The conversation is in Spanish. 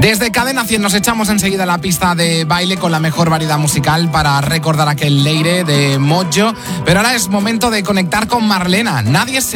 Desde Cadena 100 nos echamos enseguida a la pista de baile con la mejor variedad musical para recordar aquel Leire de Mojo. Pero ahora es momento de conectar con Marlena. Nadie se